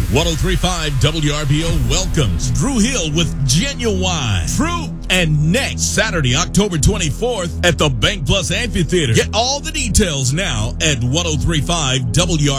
1035 WRBO welcomes Drew Hill with Genuine, True, and next Saturday, October 24th at the Bank Plus Amphitheater. Get all the details now at 1035 WRBO.